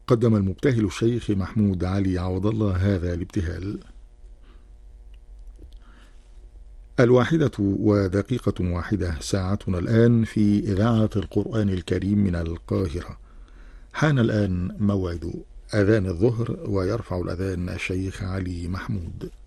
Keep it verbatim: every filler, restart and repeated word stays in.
قدم المبتهل الشيخ محمود علي عوض الله هذا الابتهال. الواحدة ودقيقة واحدة ساعتنا الآن في إذاعة القرآن الكريم من القاهرة. حان الآن موعد أذان الظهر، ويرفع الأذان الشيخ علي محمود.